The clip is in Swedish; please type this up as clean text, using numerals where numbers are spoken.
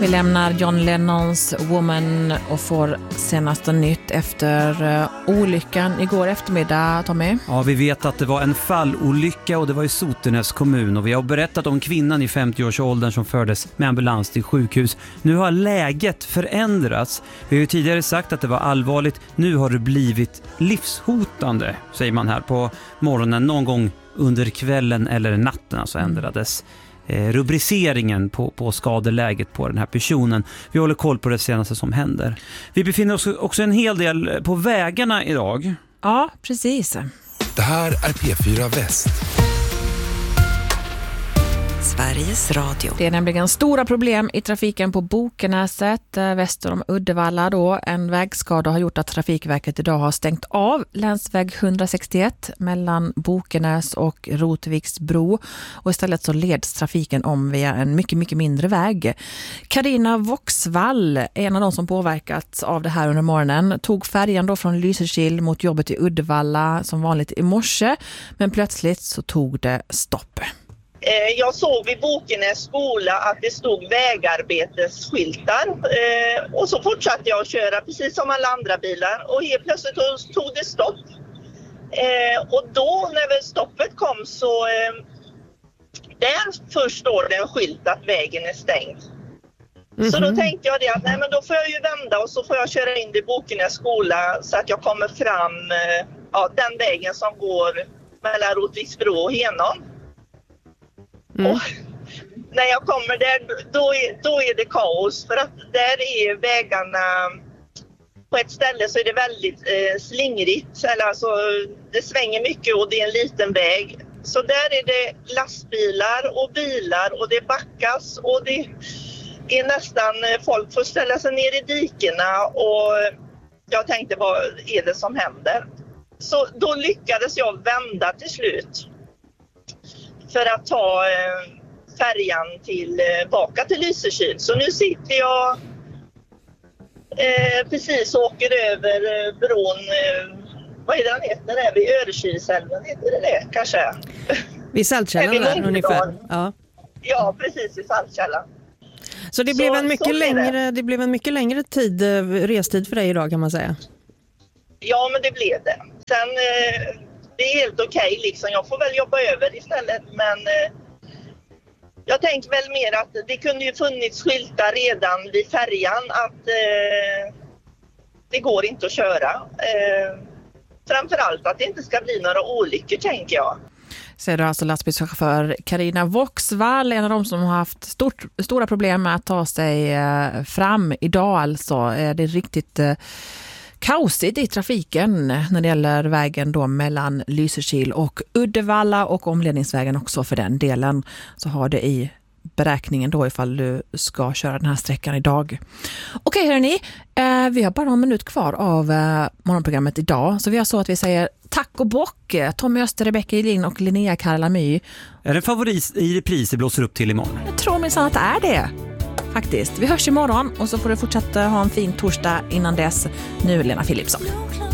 Vi lämnar John Lennons Woman och får senaste nytt efter olyckan igår eftermiddag, Tommy. Ja, vi vet att det var en fallolycka och det var i Sotenäs kommun. Och vi har berättat om kvinnan i 50-årsåldern som fördes med ambulans till sjukhus. Nu har läget förändrats. Vi har ju tidigare sagt att det var allvarligt. Nu har det blivit livshotande, säger man här på morgonen. Någon gång under kvällen eller natten alltså ändrades rubriceringen på skadeläget på den här personen. Vi håller koll på det senaste som händer. Vi befinner oss också en hel del på vägarna idag. Ja, precis. Det här är P4 Väst. Sveriges Radio. Det är nämligen stora problem i trafiken på Bokenäset väster om Uddevalla då. En vägskada har gjort att Trafikverket idag har stängt av länsväg 161 mellan Bokenäs och Rotviksbro och istället så leds trafiken om via en mycket, mycket mindre väg. Carina Voxvall, en av de som påverkats av det här under morgonen, tog färjan då från Lysekil mot jobbet i Uddevalla som vanligt i morse, men plötsligt så tog det stopp. Jag såg vid Bokenäs skola att det stod vägarbetesskyltar och så fortsatte jag att köra precis som alla andra bilar och helt plötsligt tog det stopp. Och då när väl stoppet kom så där först står det en skylt att vägen är stängd. Så då tänkte jag det att nej, men då får jag ju vända och så får jag köra in till Bokenäs skola så att jag kommer fram den vägen som går mellan Rotviksbro och Henån. Och när jag kommer där då är det kaos för att där är vägarna på ett ställe så är det väldigt slingrigt, eller alltså det svänger mycket och det är en liten väg. Så där är det lastbilar och bilar och det backas och det är nästan folk får ställa sig ner i dikena och jag tänkte vad är det som händer? Så då lyckades jag vända till slut. För att ta färjan tillbaka till Lysekil. Så nu sitter jag precis och åker över bron. Vad är det den heter? Där vid Örekilsälven heter det kanske? Vid Saltkällan där ungefär. Ja, precis vid Saltkällan. Så det blev en mycket längre restid för dig idag kan man säga. Ja, men det blev det. Sen det är helt okej liksom. Jag får väl jobba över istället. Men jag tänker väl mer att det kunde ju funnits skyltar redan vid färjan att det går inte att köra. Framförallt att det inte ska bli några olyckor, tänker jag. Säger du alltså lastbilschaufför Carina Voxvall, en av de som har haft stora problem med att ta sig fram idag. Alltså är det riktigt kaosigt i trafiken när det gäller vägen då mellan Lysekil och Uddevalla och omledningsvägen också för den delen. Så har det i beräkningen då ifall du ska köra den här sträckan idag. Okej hörni, vi har bara någon minut kvar av morgonprogrammet idag. Så vi har så att vi säger tack och bock. Tommy Öster, Rebecca Elin och Linnea Karlamy. Är det favorit i repriser blåser upp till imorgon? Jag tror minsann att det är det. Faktiskt. Vi hörs imorgon och så får du fortsätta ha en fin torsdag innan dess. Nu Lena Philipsson.